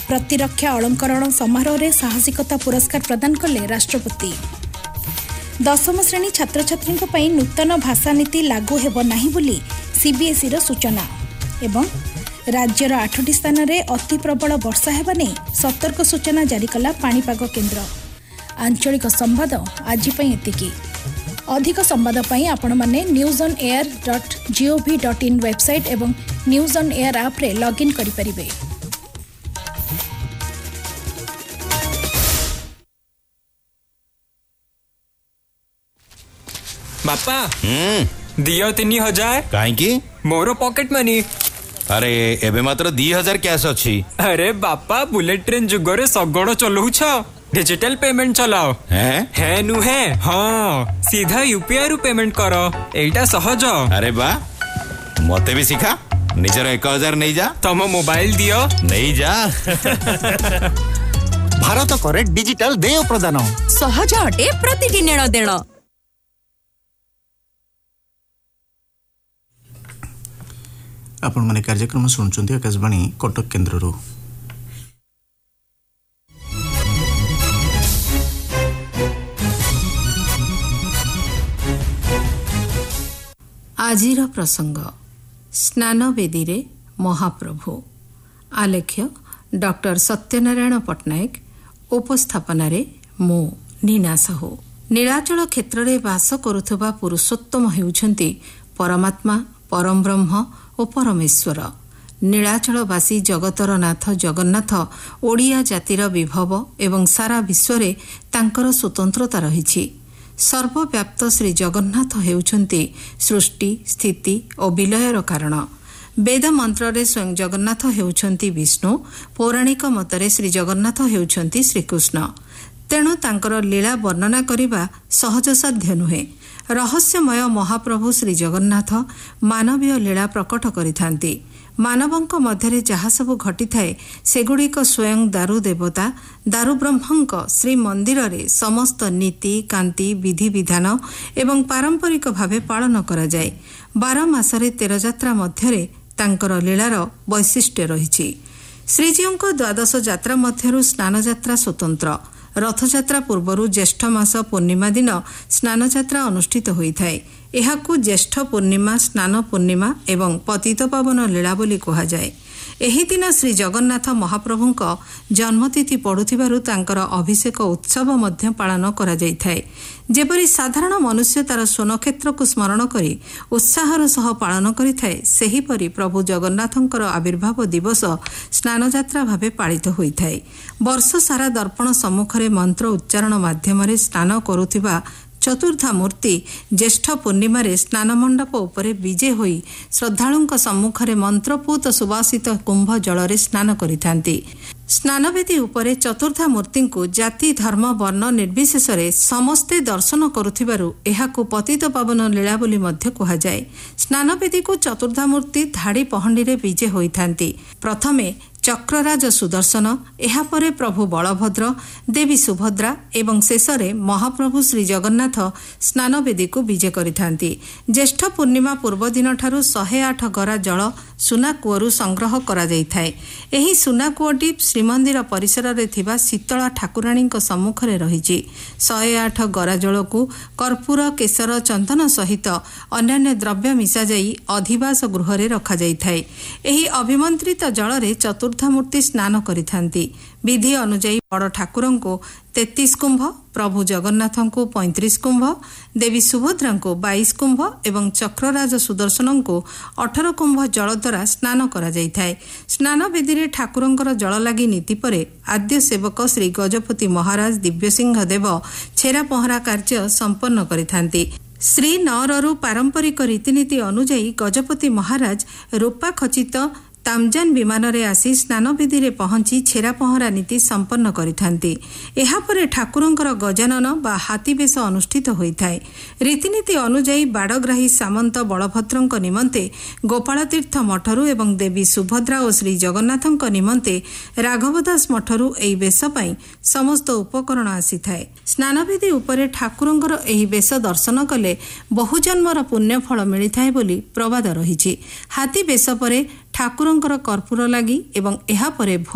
प्रतिरक्षा अलंकरण समारोह में साहसिकता पुरस्कार प्रदान कले राष्ट्रपति। 10म श्रेणी छात्र छात्री नूतन भाषा नीति लागू हेब नाही बोली सीबीएसई रो सूचना। एवं राज्यर 8टी स्थान में अति प्रबल वर्षा हेबा नै सतर्क सूचना जारी कला पाणीपाग केन्द्र। आंचलिक संवाद आज एतिकी। अधिक संवाद आपण माने newsonair.gov.in वेबसाइट एवं न्यूज ऑन एयर ऐप रे लॉगिन करि परिबे। बापा दियो 3000 काहेकी मोर पॉकेट मनी। अरे एबे मात्र 2000 कैश अछि। अरे बापा बुलेट ट्रेन जुगरे सगड़ चलौछ डिजिटल पेमेंट चलाओ। है नुहे हाँ सीधा यूपीआई रु पेमेंट करो एटा सहज। अरे बा मते भी सिखा निजर 1000 नहीं जा तम मोबाइल दियो नहीं जा। भारत करे डिजिटल देय प्रदान सहज अटे प्रतिदिन नेण देण। आपण माने कार्यक्रम सुनचंती आकाशवाणी कटक केन्द्ररू। आजिर प्रसंग स्नान वेदी रे महाप्रभु। आलेख्य डॉक्टर सत्यनारायण पट्टनायक। उपस्थापन रे मो नीना साहू। नीलाचल क्षेत्र रे वास करुथबा पुरुषोत्तम हेउछंती परमात्मा परम ब्रह्म और परमेश्वर। नीलाचलवासी जगतर नाथ जगन्नाथ ओडिया जातिर विभव एवं सारा विश्व रे तांकर स्वतंत्रता रहिछि। सर्वव्याप्त श्री जगन्नाथ हेउछंती सृष्टि स्थिति और विलयर कारण। वेद मंत्र रे स्वयं जगन्नाथ हेउछंती विष्णु। पौराणिक मतरे श्री जगन्नाथ हेउछंती श्रीकृष्ण। तेणु तांकर लीला वर्णना करिबा सहजसाध्य नुहे। रहस्यमय महाप्रभु श्री जगन्नाथ मानवीय लीला प्रकट करिथांती। मानवंक मध्यरे जहा सब घटी थाए सेगुड़िक स्वयं दारु देवता दारु ब्रह्मंक श्री मंदिर रे समस्त नीति कांति विधि विधान एवं पारंपरिक भावे पालन करा जाए। 12 मासरे 13 यात्रा मध्यरे तांकर लीलार वैशिष्ट्य रहिछि। श्रीजीउंक द्वादश यात्रा मध्यरु स्नान यात्रा स्वतंत्र। रथयात्रा पूर्वरु ज्येष्ठ मास पूर्णिमा दिन स्नान यात्रा अनुष्ठित होइथाए। एहाकु ज्येष्ठ पूर्णिमा स्नान पूर्णिमा एवं पतित पावन लीला बोली कहा जाए। एही दिन श्री जगन्नाथ महाप्रभुंक जन्मतिथि पड़ुथिबारु तांकर अभिषेक उत्सव मध्य पालन करा जाइथाए। जेपरि साधारण मनुष्य तार सोनक्षेत्र को स्मरण करी उत्साहर सह पालन करिथाए सेहीपरि प्रभु जगन्नाथंकर आविर्भाव दिवस स्नान यात्रा भावे पालित होइथाए। वर्ष सारा दर्पण सम्मुखरे मंत्र उच्चारण माध्यम स्नान करुथिबा चतुर्धा मूर्ति ज्येष्ठ पूर्णिमा स्नान मंडप उपरे विजे होई श्रद्धालुंक सम्मुखरे मंत्रपूत सुवासित कुंभ जल स्नान करिथांती। स्नानवेदी उपरे चतुर्धा मूर्ति को जाति धर्म वर्ण निर्विशेष समस्ते दर्शन करुथिबारु एहाकु पतित पावन लीला बोली मध्य कहा जाए। स्नानवेदी को चतुर्धा मूर्ति धाड़ी पहंडी रे विजे होइथांती। प्रथमे चक्रराज सुदर्शन एहापरे प्रभु बलभद्र देवी सुभद्रा एवं शेषरे महाप्रभु श्री जगन्नाथ स्नानवेदी को विजे करिथांती। ज्येष्ठ पूर्णिमा पूर्व दिन ठारू 108 गरा जल सुना कूअरु संग्रह करा जाइथाए। एही सुना कूअटी श्रीमंदिर परिसर रे थिबा शीतला ठाकुराणी सम्मुखरे रहिछि। 108 गरा जल को कर्पूर केसर चंदन सहित अन्यान्य द्रव्य मिसा जाई अधिवास गृह रे रखा जाइथाए। एही अभिमंत्रित जल रे चतुर्था मूर्ति स्नान करिथांती। विधि अनुଯାୟୀ बड़ ठाकुर को 33 कुंभ, प्रभु जगन्नाथ को 35 कुंभ, देवी सुभद्रा को 22 कुंभ एवं चक्रराज सुदर्शन को 18 कुंभ जल द्वारा स्नान करा जाइथाए। स्नान वेदी रे ठाकुरंकर जल लागी नीति परे आद्य सेवक श्री गजपति महाराज दिव्यसिंह देव छेरा पहरा कार्य संपन्न करिथांती। श्री नौरु पारंपरिक रीतिनीति अनुଯାୟୀ गजपति महाराज रूपा खचित तामजान विमान रे आसी स्नानवेदी रे पहुंची छेरा पहरा नीति संपन्न करिथांती। एहापरे ठाकुरंकर गजानन बा हाथी बेश अनुष्ठित होइथाए। रीतिनीति अनुଯାୟୀ बाड़ग्राही सामंत बलभद्रंक निमंते गोपाल तीर्थ मठरू एवं देवी सुभद्रा और श्री जगन्नाथंक निमंते राघवदास मठरू एही बेश पई समस्त उपकरण आसी थाए। स्नानवेदी उपरे ठाकुरंकर एही बेश दर्शन कले बहुजन्मर पुण्य फल मिली थाए बोली प्रवाद रहिछि। हाथी बेश परे ठाकुरंकर कर्पूर लागी एवं एहा परे